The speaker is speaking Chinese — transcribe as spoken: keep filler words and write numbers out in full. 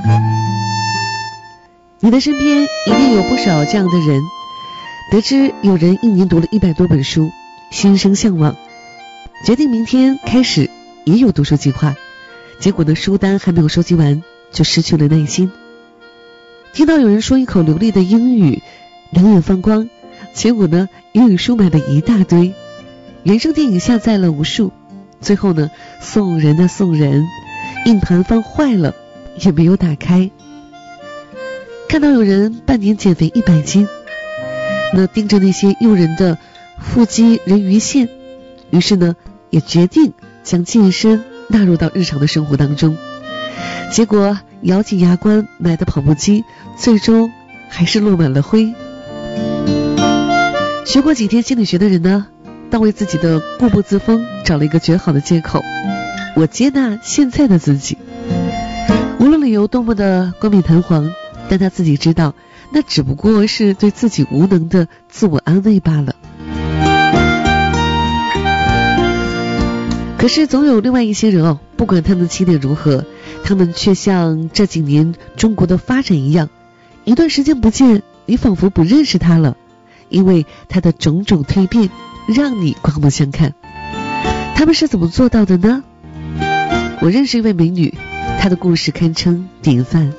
你的身边一定有不少这样的人，得知有人一年读了一百多本书，心生向往，决定明天开始也有读书计划，结果呢，书单还没有收集完就失去了耐心。听到有人说一口流利的英语，两眼放光，结果呢，英语书买了一大堆，原声电影下载了无数，最后呢，送人的送人，硬盘放坏了也没有打开。看到有人半年减肥一百斤，那盯着那些诱人的腹肌人鱼线，于是呢，也决定将健身纳入到日常的生活当中。结果咬紧牙关买的跑步机，最终还是落满了灰。学过几天心理学的人呢，倒为自己的固步自封找了一个绝好的借口：我接纳现在的自己。无论理由多么的冠冕堂皇，但他自己知道，那只不过是对自己无能的自我安慰罢了。可是总有另外一些人哦，不管他们的起点如何，他们却像这几年中国的发展一样，一段时间不见，你仿佛不认识他了，因为他的种种蜕变让你刮目相看。他们是怎么做到的呢？我认识一位美女，她的故事堪称典范。